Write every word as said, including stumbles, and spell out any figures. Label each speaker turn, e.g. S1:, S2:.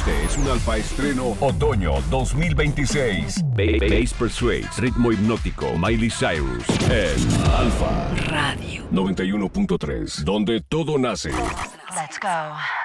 S1: Este es un Alfa Estreno Otoño dos mil veintiséis. Bass Persuades, ritmo hipnótico, Miley Cyrus, en Alfa
S2: Radio
S1: noventa y uno punto tres, donde todo nace.
S2: Let's go.